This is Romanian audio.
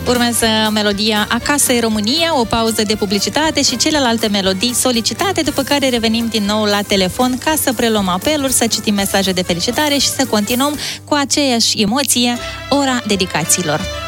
Urmează melodia Acasă e România, o pauză de publicitate și celelalte melodii solicitate, după care revenim din nou la telefon ca să preluăm apeluri, să citim mesaje de felicitare și să continuăm cu aceeași emoție ora dedicațiilor.